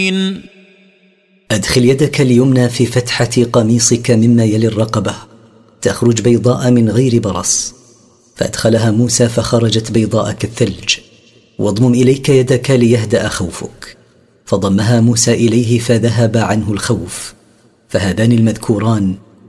أدخل يدك اليمنى في فتحة قميصك مما يلي الرقبة، تخرج بيضاء من غير برص. فأدخلها موسى فخرجت بيضاء كالثلج. واضمم إليك يدك ليهدأ خوفك، فضمها موسى إليه فذهب عنه الخوف. فهذان المذكوران